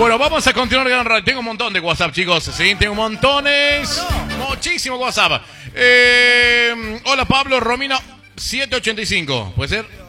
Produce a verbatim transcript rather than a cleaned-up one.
Bueno, vamos a continuar. Tengo un montón de WhatsApp, chicos. Sí, tengo montones. Muchísimo WhatsApp. Eh, hola, Pablo, Romina, siete ochenta y cinco. ¿Puede ser?